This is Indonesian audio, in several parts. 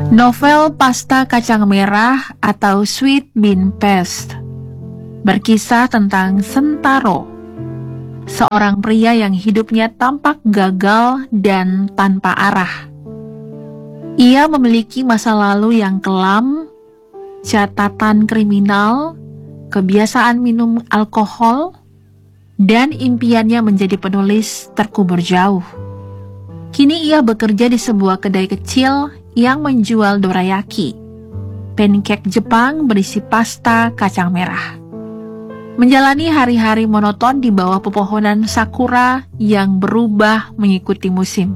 Novel Pasta Kacang Merah atau Sweet Bean Paste berkisah tentang Sentaro, seorang pria yang hidupnya tampak gagal dan tanpa arah. Ia memiliki masa lalu yang kelam, catatan kriminal, kebiasaan minum alkohol, dan impiannya menjadi penulis terkubur jauh. Kini ia bekerja di sebuah kedai kecil yang menjual dorayaki, pancake Jepang berisi pasta kacang merah. Menjalani hari-hari monoton di bawah pepohonan sakura yang berubah mengikuti musim.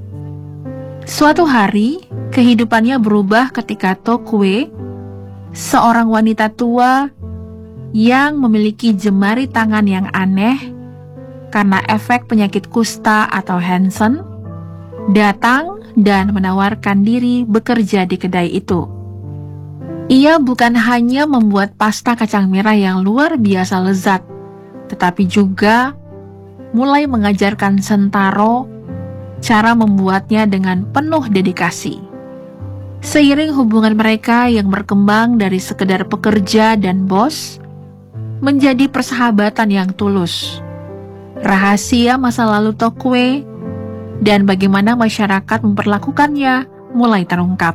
Suatu hari, kehidupannya berubah ketika Tokue, seorang wanita tua yang memiliki jemari tangan yang aneh karena efek penyakit kusta atau Hansen, datang dan menawarkan diri bekerja di kedai itu. Ia bukan hanya membuat pasta kacang merah yang luar biasa lezat, tetapi juga mulai mengajarkan Sentaro cara membuatnya dengan penuh dedikasi. Seiring hubungan mereka yang berkembang dari sekedar pekerja dan bos, menjadi persahabatan yang tulus. Rahasia masa lalu Tokue dan bagaimana masyarakat memperlakukannya mulai terungkap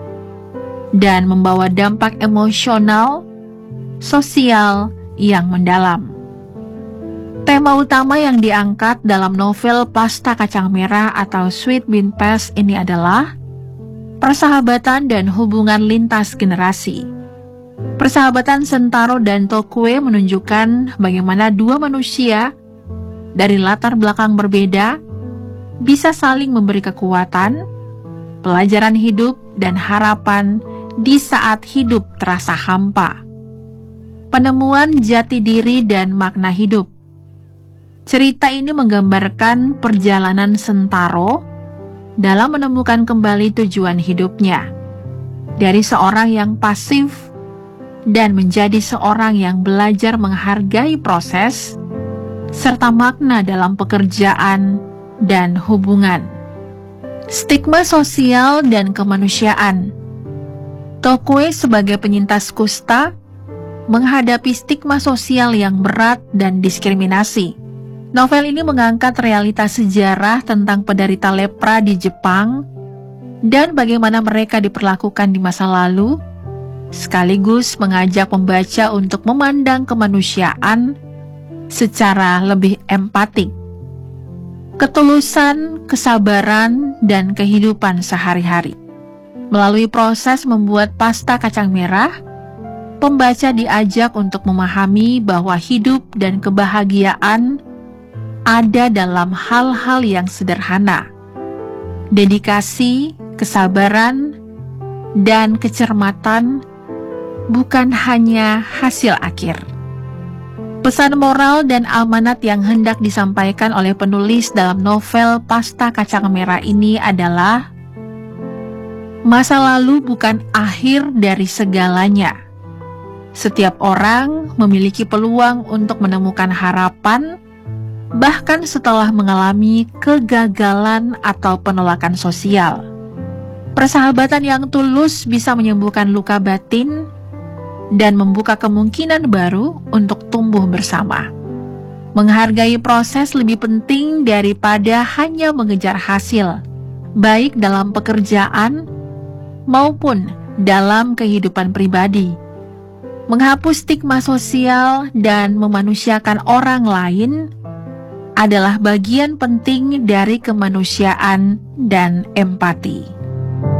dan membawa dampak emosional, sosial yang mendalam. Tema utama yang diangkat dalam novel Pasta Kacang Merah atau Sweet Bean Paste ini adalah persahabatan dan hubungan lintas generasi. Persahabatan Sentaro dan Tokue menunjukkan bagaimana dua manusia dari latar belakang berbeda bisa saling memberi kekuatan, pelajaran hidup, dan harapan di saat hidup terasa hampa. Penemuan jati diri dan makna hidup. Cerita ini menggambarkan perjalanan Sentaro dalam menemukan kembali tujuan hidupnya, dari seorang yang pasif dan menjadi seorang yang belajar menghargai proses serta makna dalam pekerjaan dan hubungan. Stigma sosial dan kemanusiaan. Tokue sebagai penyintas kusta menghadapi stigma sosial yang berat dan diskriminasi. Novel ini mengangkat realitas sejarah tentang penderita lepra di Jepang dan bagaimana mereka diperlakukan di masa lalu, sekaligus mengajak pembaca untuk memandang kemanusiaan secara lebih empatik. Ketulusan, kesabaran, dan kehidupan sehari-hari. Melalui proses membuat pasta kacang merah, pembaca diajak untuk memahami bahwa hidup dan kebahagiaan ada dalam hal-hal yang sederhana. Dedikasi, kesabaran, dan kecermatan bukan hanya hasil akhir. Pesan moral dan amanat yang hendak disampaikan oleh penulis dalam novel Pasta Kacang Merah ini adalah masa lalu bukan akhir dari segalanya. Setiap orang memiliki peluang untuk menemukan harapan, bahkan setelah mengalami kegagalan atau penolakan sosial. Persahabatan yang tulus bisa menyembuhkan luka batin dan membuka kemungkinan baru untuk tumbuh bersama. Menghargai proses lebih penting daripada hanya mengejar hasil, baik dalam pekerjaan maupun dalam kehidupan pribadi. Menghapus stigma sosial dan memanusiakan orang lain adalah bagian penting dari kemanusiaan dan empati.